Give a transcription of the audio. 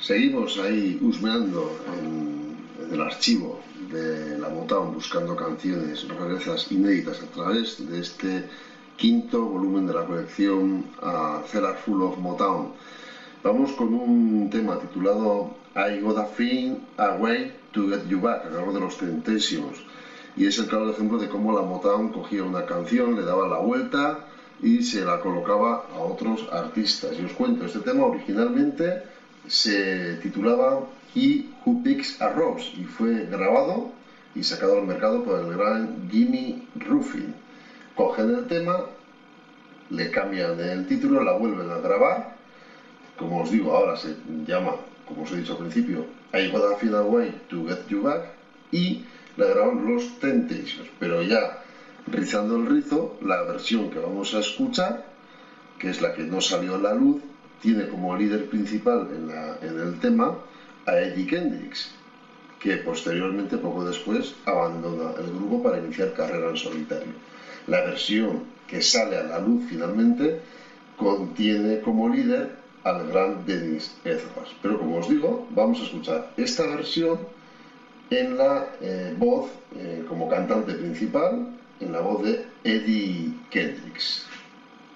Seguimos ahí husmeando en el archivo de la Motown, buscando canciones rarezas inéditas a través de este quinto volumen de la colección Cellar Full of Motown. Vamos con un tema titulado I Gotta Find a Way to Get You Back, a cargo de los Temptations, y es el claro ejemplo de cómo la Motown cogía una canción, le daba la vuelta y se la colocaba a otros artistas. Y os cuento, este tema originalmente se titulaba He Who Picks a Rose y fue grabado y sacado al mercado por el gran Jimmy Ruffin. Cogen el tema, le cambian el título, la vuelven a grabar. Como os digo, ahora se llama, como os he dicho al principio, I Gotta Find a Way to Get You Back, y la graban los Temptations, pero ya rizando el rizo, la versión que vamos a escuchar, que es la que no salió a la luz, tiene como líder principal en el tema a Eddie Kendricks, que posteriormente, poco después, abandona el grupo para iniciar carrera en solitario. La versión que sale a la luz finalmente contiene como líder al gran Dennis Edwards. Pero como os digo, vamos a escuchar esta versión en la voz como cantante principal, en la voz de Eddie Kendricks.